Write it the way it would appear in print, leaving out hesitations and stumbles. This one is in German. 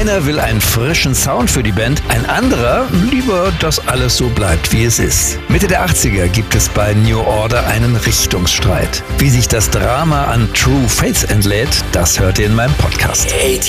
Einer will einen frischen Sound für die Band, ein anderer lieber, dass alles so bleibt, wie es ist. Mitte der 80er gibt es bei New Order einen Richtungsstreit. Wie sich das Drama an True Faith entlädt, das hört ihr in meinem Podcast.